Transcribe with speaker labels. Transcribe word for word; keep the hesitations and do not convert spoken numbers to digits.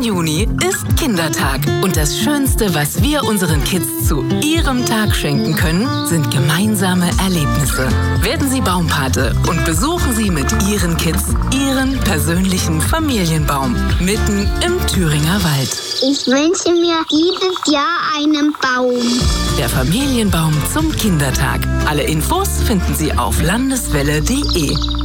Speaker 1: Juni ist Kindertag. Und das Schönste, was wir unseren Kids zu ihrem Tag schenken können, sind gemeinsame Erlebnisse. Werden Sie Baumpate und besuchen Sie mit Ihren Kids Ihren persönlichen Familienbaum mitten im Thüringer Wald.
Speaker 2: Ich wünsche mir dieses Jahr einen Baum.
Speaker 1: Der Familienbaum zum Kindertag. Alle Infos finden Sie auf landeswelle punkt de.